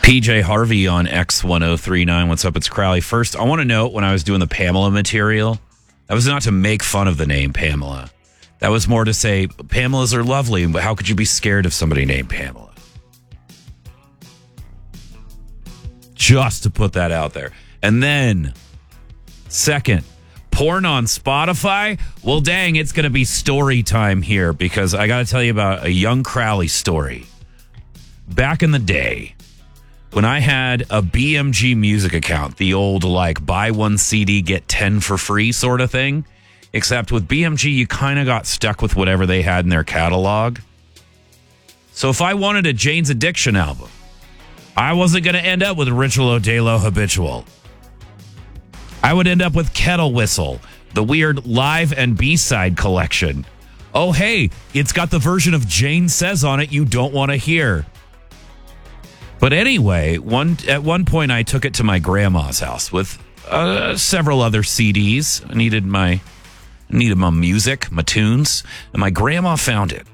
PJ Harvey on X1039. What's up? It's Crowley. First, I want to note when I was doing the Pamela material, that was not to make fun of the name Pamela. That was more to say, Pamelas are lovely, but how could you be scared of somebody named Pamela? Just to put that out there. And then, second, porn on Spotify? Well, dang, it's going to be story time here because I got to tell you about a young Crowley story. Back in the day, when I had a BMG music account, the old like buy one CD, get 10 for free sort of thing, except with BMG, you kind of got stuck with whatever they had in their catalog. So if I wanted a Jane's Addiction album, I wasn't going to end up with Ritual Odelo Habitual. I would end up with Kettle Whistle, the weird live and B-side collection. Oh, hey, it's got the version of Jane Says on it you don't want to hear. But anyway, at one point I took it to my grandma's house with several other CDs. I needed my music, my tunes, and my grandma found it.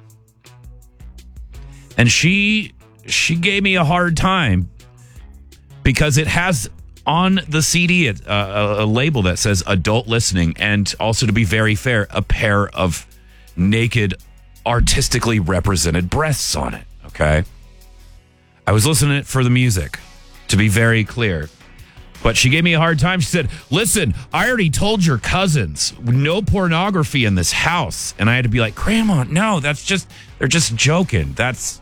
And she gave me a hard time because it has on the CD a label that says adult listening, and also, to be very fair, a pair of naked, artistically represented breasts on it, okay? I was listening to it for the music, to be very clear. But she gave me a hard time. She said, listen, I already told your cousins, no pornography in this house. And I had to be like, Grandma, no, they're just joking.